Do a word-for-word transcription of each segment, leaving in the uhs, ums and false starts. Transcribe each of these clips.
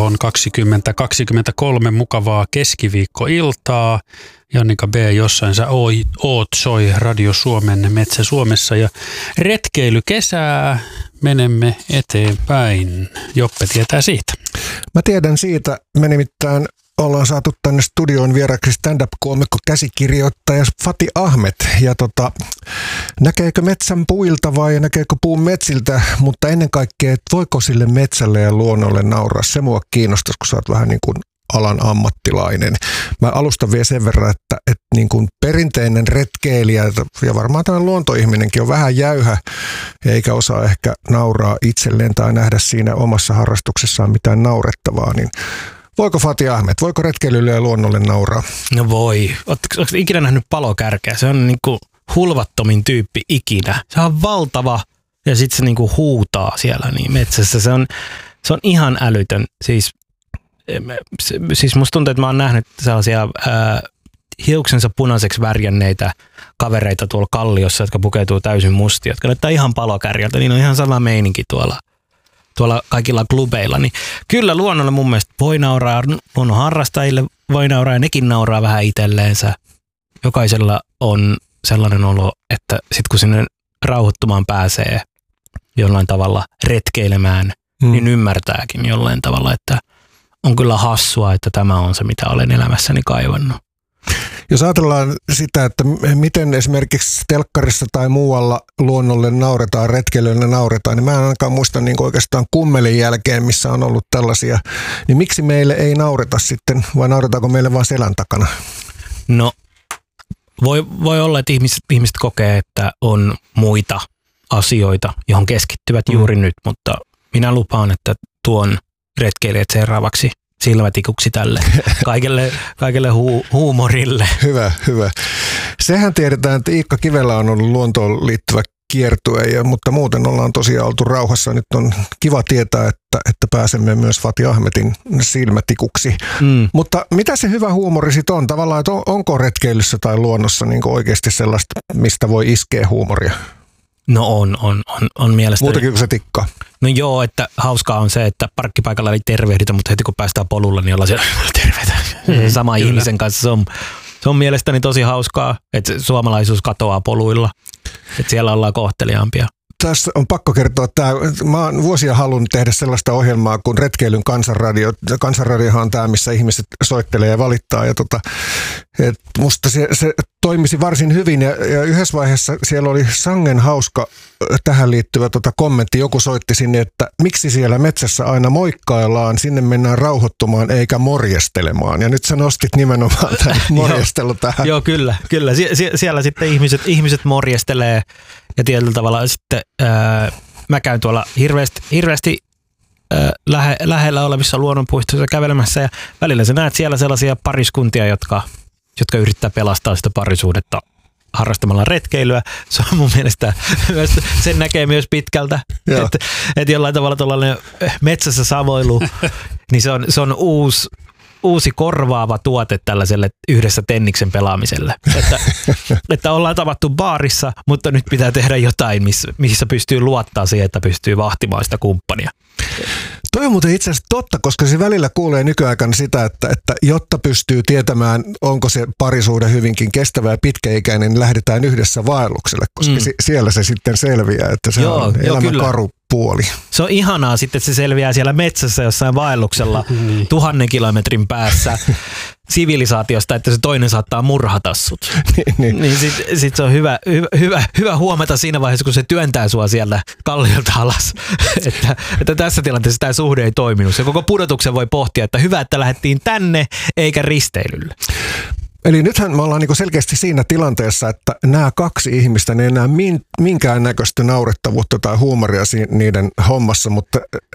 on kaksikymmentä kaksikymmentäkolme mukavaa keskiviikkoiltaa. Jannika B. jossain sä oot soi Radio Suomen Metsä Suomessa ja retkeilykesää menemme eteenpäin. Joppe tietää siitä. Mä tiedän siitä. Me nimittäin ollaan saatu tänne studioon vieraksi stand-up-koomikko käsikirjoittaja Fati Ahmed. Ja tota, näkeekö metsän puilta vai näkeekö puun metsiltä, mutta ennen kaikkea, että voiko sille metsälle ja luonnolle nauraa. Se mua kiinnostaisi, kun sä oot vähän niin kuin alan ammattilainen. Mä alustan vielä sen verran, että, että niin kuin perinteinen retkeilijä ja varmaan tämä luontoihminenkin on vähän jäyhä eikä osaa ehkä nauraa itselleen tai nähdä siinä omassa harrastuksessaan mitään naurettavaa, niin voiko Fati Ahmed, voiko retkeilylle ja luonnolle nauraa? No voi. Oletko ikinä nähnyt palokärkeä? Se on niin kuin hulvattomin tyyppi ikinä. Se on valtava ja sitten se niin kuin huutaa siellä niin metsässä. Se on, se on ihan älytön. Siis, siis musta tuntuu, että mä oon nähnyt sellaisia ää, hiuksensa punaiseksi värjänneitä kavereita tuolla kalliossa, jotka pukeutuu täysin mustia, jotka näyttää ihan palokärjeltä. Niin on ihan sama meininki tuolla. tuolla kaikilla klubeilla, niin kyllä luonnolle mun mielestä voi nauraa, luonnon harrastajille voi nauraa ja nekin nauraa vähän itselleensä. Jokaisella on sellainen olo, että sit kun sinne rauhoittumaan pääsee jollain tavalla retkeilemään, hmm. niin ymmärtääkin jollain tavalla, että on kyllä hassua, että tämä on se, mitä olen elämässäni kaivannut. Jos ajatellaan sitä, että miten esimerkiksi telkkarissa tai muualla luonnolle nauretaan, retkeilylle nauretaan, niin mä en ainakaan muista niin oikeastaan kummelin jälkeen, missä on ollut tällaisia, niin miksi meille ei naureta sitten, vai nauretaanko meille vaan selän takana? No, voi, voi olla, että ihmiset, ihmiset kokee, että on muita asioita, johon keskittyvät mm. juuri nyt, mutta minä lupaan, että tuon retkeilijät seuraavaksi silmätikuksi tälle kaikelle, kaikelle hu- huumorille. Hyvä, hyvä. Sehän tiedetään, että Iikka Kivelä on ollut luontoon liittyvä kiertue, ja, mutta muuten ollaan tosiaan oltu rauhassa. Nyt on kiva tietää, että, että pääsemme myös Fati Ahmedin silmätikuksi. Mm. Mutta mitä se hyvä huumori sitten on? Tavallaan, että on, onko retkeilyssä tai luonnossa niin oikeasti sellaista, mistä voi iskeä huumoria? No on, on, on, on mielestäni. Muutakin kuin se tikka. No joo, että hauskaa on se, että parkkipaikalla ei tervehditä, mutta heti kun päästään polulla, niin ollaan siellä terveitä. Mm, sama kyllä. Ihmisen kanssa. Se on, se on mielestäni tosi hauskaa, että suomalaisuus katoaa poluilla, että siellä ollaan kohteliaampia. Tässä on pakko kertoa, että mä oon vuosia halunnut tehdä sellaista ohjelmaa kuin Retkeilyn kansanradio. Kansanradiohan on tämä, missä ihmiset soittelee ja valittaa. Ja tota, et musta se, se toimisi varsin hyvin ja, ja yhdessä vaiheessa siellä oli sangen hauska tähän liittyvä tota kommentti. Joku soitti sinne, että miksi siellä metsässä aina moikkaillaan, sinne mennään rauhoittumaan eikä morjestelemaan. Ja nyt sä nostit nimenomaan tämän morjestelu tähän. Joo, kyllä. kyllä. Sie- sie- siellä sitten ihmiset, ihmiset morjestelee. Ja tietyllä tavalla sitten ää, mä käyn tuolla hirveästi, hirveästi ää, lähe, lähellä olevissa luonnonpuistoissa kävelemässä ja välillä sä näet siellä sellaisia pariskuntia, jotka, jotka yrittää pelastaa sitä parisuudetta harrastamalla retkeilyä. Se on mun mielestä, sen näkee myös pitkältä, että et jollain tavalla tuollainen metsässä savoilu, niin se on, se on uusi, uusi korvaava tuote tällaiselle yhdessä tenniksen pelaamiselle. Että, että ollaan tavattu baarissa, mutta nyt pitää tehdä jotain, missä, missä pystyy luottaa siihen, että pystyy vahtimaan sitä kumppania. Toi on muuten itse asiassa totta, koska se välillä kuulee nykyaikana sitä, että, että jotta pystyy tietämään, onko se parisuhde hyvinkin kestävä ja pitkäikäinen, niin lähdetään yhdessä vaellukselle, koska mm. si- siellä se sitten selviää, että se joo, on elämän karu puoli. Se on ihanaa sitten, että se selviää siellä metsässä jossain vaelluksella tuhannen kilometrin päässä sivilisaatiosta, että se toinen saattaa murhata sut. niin, niin. niin sitten sit se on hyvä, hyvä, hyvä, hyvä huomata siinä vaiheessa, kun se työntää sua sieltä kalliolta alas, että, että tässä tilanteessa tämä suhde ei toiminut. Se koko pudotuksen voi pohtia, että hyvä, että lähdettiin tänne eikä risteilylle. Eli nythän me ollaan niinku selkeästi siinä tilanteessa, että nämä kaksi ihmistä, ne ei enää min, minkäännäköistä naurettavuutta tai huumoria niiden hommassa, mutta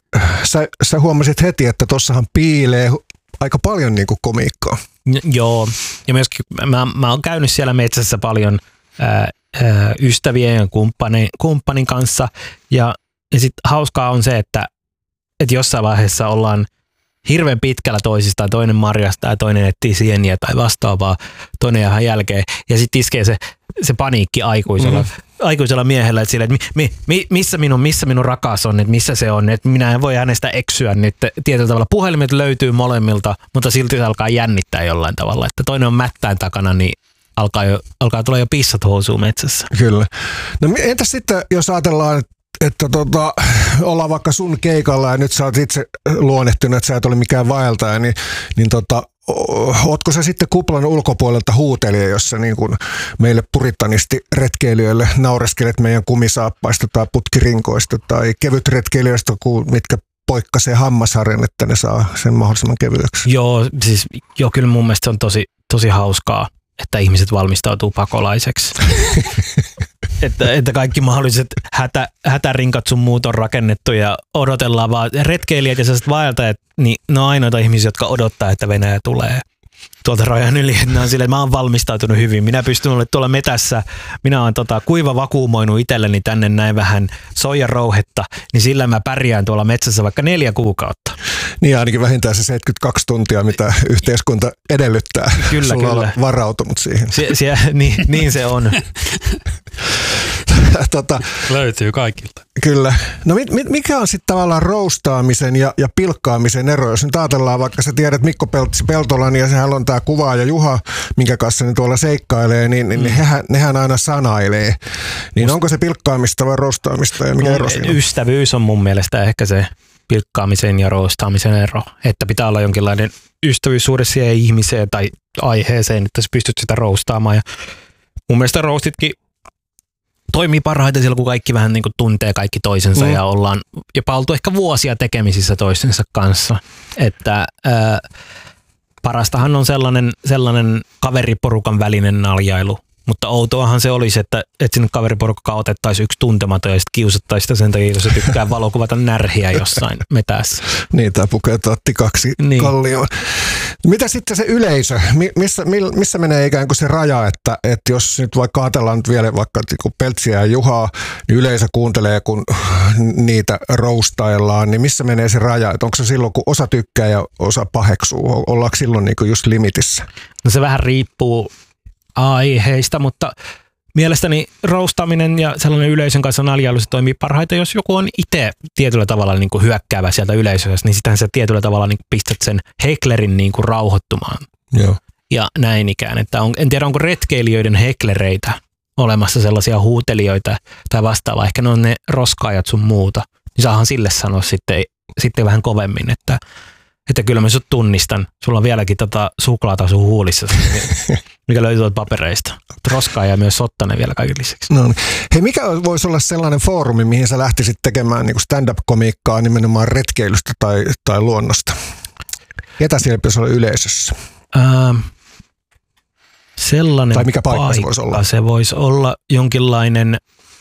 sä, sä huomasit heti, että tossahan piilee aika paljon niinku komiikkaa. Joo, ja myöskin mä, mä oon käynyt siellä metsässä paljon ää, ää, ystävien ja kumppanin, kumppanin kanssa, ja, ja sitten hauskaa on se, että, että jossain vaiheessa ollaan hirveän pitkällä toisistaan, toinen marjastaa ja toinen etsii sieniä tai vastaavaa, toinen jää jälkeen ja sitten iskee se, se paniikki aikuisella, mm. aikuisella miehellä, että, sille, että mi, mi, missä, minun, missä minun rakas on, että missä se on, että minä en voi hänestä eksyä nyt tietyllä tavalla. Puhelimet löytyy molemmilta, mutta silti se alkaa jännittää jollain tavalla, että toinen on mättäin takana, niin alkaa, jo, alkaa tulla jo pissat housuun metsässä. Kyllä. No entäs sitten, jos ajatellaan, että että tota, ollaan vaikka sun keikalla ja nyt sä oot itse luonnehtunut, että sä et ole mikään vaeltaja, niin, niin tota, ootko sä sitten kuplan ulkopuolelta huutelija, jos sä niin kuin meille puritanisti retkeilijöille naureskelet meidän kumisaappaista tai putkirinkoista tai kevyt retkeilijöistä, mitkä poikkasee hammasharjan, että ne saa sen mahdollisimman kevyeksi? Joo, siis joo, kyllä mun mielestä se on tosi, tosi hauskaa, että ihmiset valmistautuu pakolaiseksi. Että, että kaikki mahdolliset hätä, hätärinkat sun muut on rakennettu ja odotellaan vaan retkeilijät ja sellaiset vaeltajat, niin ne on ainoita ihmisiä, jotka odottaa, että Venäjä tulee tuolta rajan yli. Ne on silleen, että mä oon valmistautunut hyvin. Minä pystyn olemaan tuolla metässä. Minä oon tota, kuiva vakuumoinut itselleni tänne näin vähän soijarouhetta, niin sillä mä pärjään tuolla metsässä vaikka neljä kuukautta. Niin ainakin vähintään se seitsemänkymmentäkaksi tuntia, mitä yhteiskunta edellyttää. Kyllä, Sulla kyllä. on varautunut siihen. Sie, sie, niin, niin se on. tota, Löytyy kaikilta. Kyllä. No mit, mit, mikä on sitten tavallaan roustaamisen ja, ja pilkkaamisen ero? Jos nyt ajatellaan, vaikka sä tiedät Mikko Peltolan ja sehän on tämä kuvaaja Juha, minkä kanssa ne tuolla seikkailee, niin, niin mm. nehän, nehän aina sanailee. Niin Must... onko se pilkkaamista vai roustaamista ja mikä no, ero siinä on? Ystävyys on mun mielestä ehkä se pilkkaamisen ja roustaamisen ero. Että pitää olla jonkinlainen ystävyyssuhde siihen ihmiseen tai aiheeseen, että sä pystyt sitä roustaamaan. Ja mun mielestä roustitkin toimii parhaiten silloin, kun kaikki vähän niin kuin tuntee kaikki toisensa mm. ja ollaan jopa oltu ehkä vuosia tekemisissä toistensa kanssa. Että ää, parastahan on sellainen, sellainen kaveriporukan välinen naljailu. Mutta outoahan se olisi, että, että sinne kaveriporukkaan otettaisiin yksi tuntematon ja sitten kiusattaisiin sitä sen takia, jos se tykkää valokuvata närhiä jossain metässä. Niin, tai pukeutua tikaksi niin. Kallioon. Mitä sitten se yleisö? Missä, missä menee ikään kuin se raja, että, että jos nyt vaikka ajatellaan nyt vielä vaikka Peltsiä ja Juhaa, niin yleisö kuuntelee, kun niitä roustaillaan, niin missä menee se raja? Että onko se silloin, kun osa tykkää ja osa paheksuu? Ollaanko silloin niin kuin just limitissä? No se vähän riippuu aiheista, mutta mielestäni roustaaminen ja sellainen yleisön kanssa naljailu se toimii parhaiten, jos joku on itse tietyllä tavalla niin kuin hyökkäävä sieltä yleisöstä, niin sitähän sä tietyllä tavalla niin kuin pistät sen heklerin niin kuin rauhoittumaan. Joo. Ja näin ikään. Että on, en tiedä, onko retkeilijöiden heklereitä olemassa sellaisia huutelijoita tai vastaavaa. Ehkä ne on ne roskaajat sun muuta. Niin saahan sille sanoa sitten, sitten vähän kovemmin, että Että kyllä mä sut tunnistan. Sulla on vieläkin tota suklaata sun huulissa, mikä löytyy tuolta papereista. Roskaa ja myös sottanen vielä kaiken lisäksi. No niin. Hei, mikä voisi olla sellainen foorumi, mihin sä lähtisit tekemään niin stand-up-komiikkaa nimenomaan retkeilystä tai, tai luonnosta? Ketä siellä pitäisi olla yleisössä? Ähm, sellainen tai mikä paikka, paikka se voisi olla? Se voisi olla jonkinlainen...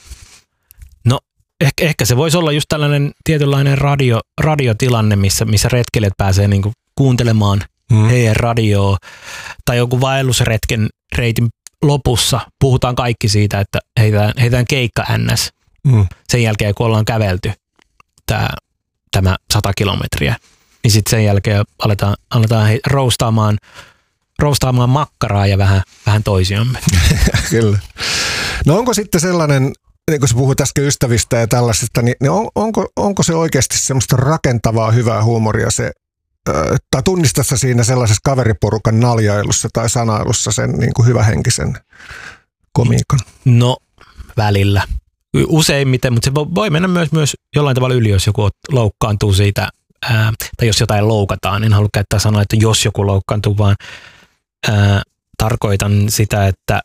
Ehkä, ehkä se voisi olla just tällainen tietynlainen radio, radiotilanne, missä, missä retkeilijät pääsee niinku kuuntelemaan hmm. heidän radioa. Tai joku vaellusretken reitin lopussa puhutaan kaikki siitä, että heitään, heitään keikka ns. Hmm. Sen jälkeen, kun ollaan kävelty tää, tämä sata kilometriä, niin sitten sen jälkeen aletaan, aletaan he, roustaamaan, roustaamaan makkaraa ja vähän, vähän toisiamme. Kyllä. No onko sitten sellainen... Niin kun sä puhuit äsken ystävistä ja tällaisesta, niin, niin on, onko, onko se oikeasti semmoista rakentavaa, hyvää huumoria se, äh, tai tunnistatko siinä sellaisessa kaveriporukan naljailussa tai sanailussa sen niin kuin hyvähenkisen komiikan? No välillä. Useimmiten, mutta se voi mennä myös, myös jollain tavalla yli, jos joku loukkaantuu siitä, ää, tai jos jotain loukataan. En halua käyttää sanoa, että jos joku loukkaantuu, vaan ää, tarkoitan sitä, että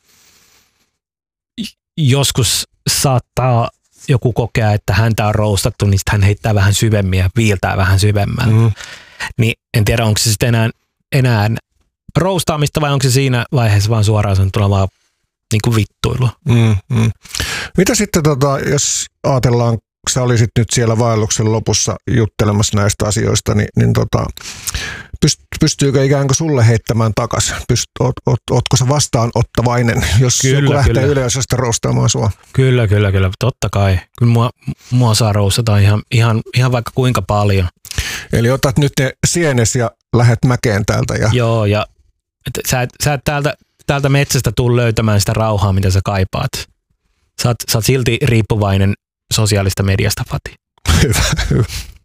joskus saattaa joku kokea, että häntä on roustattu, niin sitten hän heittää vähän syvemmin ja viiltää vähän syvemmällä. Mm. Niin en tiedä, onko se sitten enää, enää roustaamista vai onko se siinä vaiheessa vaan suoraan sanottuna vaan niin kuin vittuilua. Mm, mm. Mitä sitten, tota, jos ajatellaan, sä olisit nyt siellä vaelluksen lopussa juttelemassa näistä asioista, niin, niin tota, pyst, pystyykö ikään kuin sulle heittämään takaisin? Pyst, oot, oot, ootko sä vastaanottavainen, jos kyllä, joku lähtee kyllä. yleisöstä roustaamaan sua? Kyllä, kyllä, kyllä. Totta kai. Kyllä mua, mua saa roustata ihan, ihan, ihan vaikka kuinka paljon. Eli otat nyt ne sienes ja lähet mäkeen täältä. Ja... Joo, ja et sä, et, sä et täältä, täältä metsästä tuu löytämään sitä rauhaa, mitä sä kaipaat. Sä oot, sä oot silti riippuvainen sosiaalista mediasta, Fati. Hyvä, hyvä.